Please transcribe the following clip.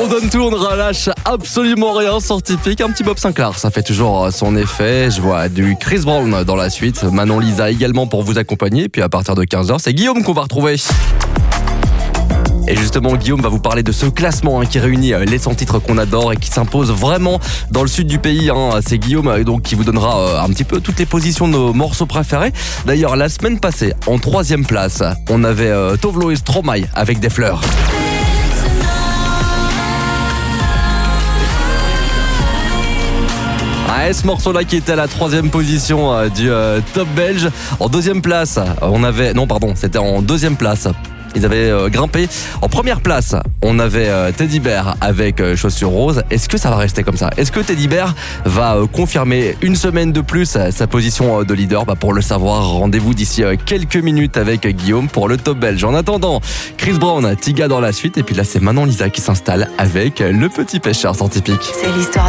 On donne tout, on ne relâche absolument rien sur Typique. Un petit Bob Sinclair, ça fait toujours son effet. Je vois du Chris Brown dans la suite. Manon Lisa également pour vous accompagner. Puis à partir de 15h, c'est Guillaume qu'on va retrouver. Et justement, Guillaume va vous parler de ce classement qui réunit les 100 titres qu'on adore et qui s'impose vraiment dans le sud du pays. C'est Guillaume donc qui vous donnera un petit peu toutes les positions de nos morceaux préférés. D'ailleurs, la semaine passée, en 3e place, on avait Tovlo et Stromae avec Des fleurs. Ce morceau-là qui était à la 3e position du top belge. En 2e place, c'était en 2e place. Ils avaient grimpé. En 1re place, on avait Teddy Bear avec Chaussures Roses. Est-ce que ça va rester comme ça ? Est-ce que Teddy Bear va confirmer une semaine de plus sa position de leader ? Pour le savoir, rendez-vous d'ici quelques minutes avec Guillaume pour le top belge. En attendant, Chris Brown, Tiga dans la suite. Et puis là, c'est Manon Lisa qui s'installe avec Le Petit Pêcheur sans Typique. C'est l'histoire.